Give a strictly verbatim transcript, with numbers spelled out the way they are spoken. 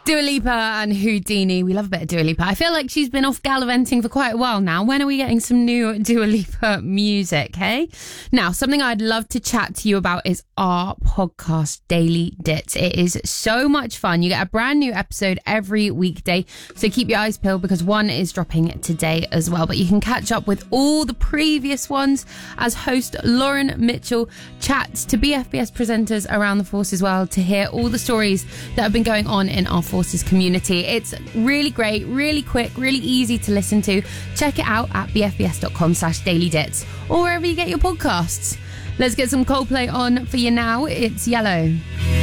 Dua Lipa and Houdini. We love a bit of Dua Lipa. I feel like she's been off gallivanting for quite a while now. When are we getting some new Dua Lipa music, hey? Now, something I'd love to chat to you about is our podcast, Daily Dits. It is so much fun. You get a brand new episode every weekday, so keep your eyes peeled because one is dropping today as well. But you can catch up with all the previous ones as host Lauren Mitchell chats to B F B S presenters around the Force as well to hear all the stories that have been going on in our Forces community. It's really great, really quick, really easy to listen to. Check it out at bfbs.com slash daily dits or wherever you get your podcasts. Let's get some Coldplay on for you now. It's Yellow.